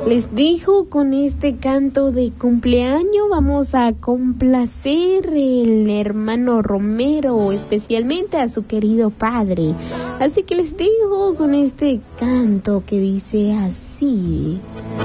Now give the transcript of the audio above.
Les dejo con este canto de cumpleaños. Vamos a complacer el hermano Romero, especialmente a su querido padre. Así que les dejo con este canto que dice así.